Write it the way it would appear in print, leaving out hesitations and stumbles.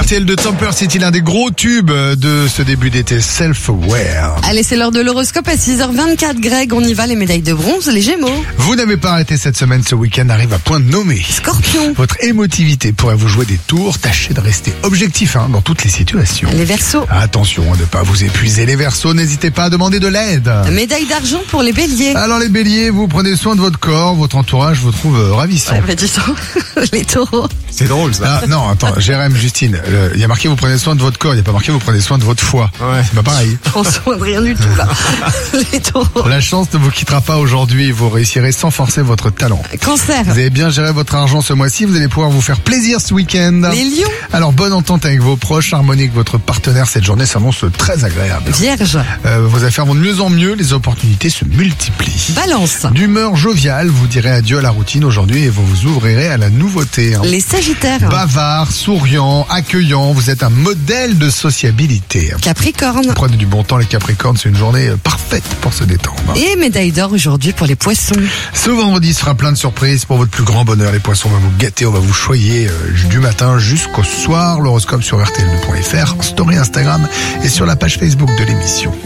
RTL de Temper City, l'un des gros tubes de ce début d'été, Self-Aware. Allez, c'est l'heure de l'horoscope à 6h24. Greg, on y va, les médailles de bronze, les Gémeaux. Vous n'avez pas arrêté cette semaine, ce week-end arrive à point nommé. Scorpion. Votre émotivité pourrait vous jouer des tours, tâchez de rester objectif dans toutes les situations. Les Verseaux. Attention à ne pas vous épuiser les Verseaux, n'hésitez pas à demander de l'aide. Médaille d'argent pour les Béliers. Alors les Béliers, vous prenez soin de votre corps, votre entourage vous trouve ravissant. Ouais, bah dis donc, les Taureaux. C'est drôle ça. Ah, non, attends, Jérém, Justine, il y a marqué vous prenez soin de votre corps, il n'y a pas marqué vous prenez soin de votre foie. Ouais. C'est pas pareil. Prends soin de rien du tout là. Les Taureaux. La chance ne vous quittera pas aujourd'hui, vous réussirez sans forcer votre talent. Cancer. Vous avez bien géré votre argent ce mois-ci, vous allez pouvoir vous faire plaisir ce week-end. Les Lions. Alors bonne entente avec vos proches, harmonie avec votre partenaire, cette journée s'annonce très agréable. Vierge. Vos affaires vont de mieux en mieux, les opportunités se multiplient. Balance. D'humeur joviale, vous direz adieu à la routine aujourd'hui et vous vous ouvrirez à la nouveauté. Les Sagittaires. Bavard, souriant, accueillant, vous êtes un modèle de sociabilité. Capricorne. Prenez du bon temps les Capricornes, c'est une journée parfaite pour se détendre. Et médaille d'or aujourd'hui pour les Poissons. Ce vendredi sera plein de surprises pour votre plus grand bonheur. Les Poissons, on va vous gâter, on va vous choyer du matin jusqu'au soir. L'horoscope sur rtl2.fr, story Instagram et sur la page Facebook de l'émission.